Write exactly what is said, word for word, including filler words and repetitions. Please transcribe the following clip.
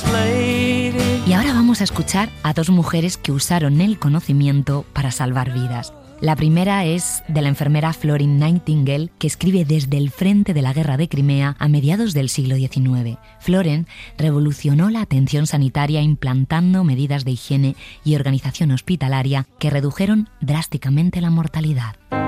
lady. Y ahora vamos a escuchar a dos mujeres que usaron el conocimiento para salvar vidas. La primera es de la enfermera Florence Nightingale, que escribe desde el frente de la guerra de Crimea a mediados del siglo diecinueve. Florence revolucionó la atención sanitaria implantando medidas de higiene y organización hospitalaria que redujeron drásticamente la mortalidad.